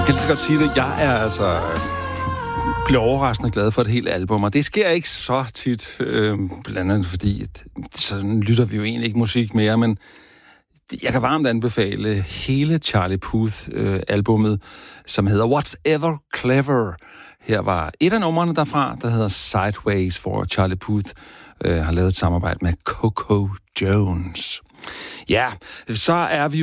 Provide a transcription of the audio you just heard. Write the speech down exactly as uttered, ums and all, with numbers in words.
Jeg kan lige så godt sige det. Jeg er altså bliver overraskende glad for et helt album, og det sker ikke så tit, øh, blandt andet fordi, at, sådan lytter vi jo egentlig ikke musik mere, men jeg kan varmt anbefale hele Charlie Puth-albummet, øh, som hedder What's Ever Clever. Her var et af numrene derfra, der hedder Sideways, hvor Charlie Puth øh, har lavet et samarbejde med Coco Jones. Ja, så er vi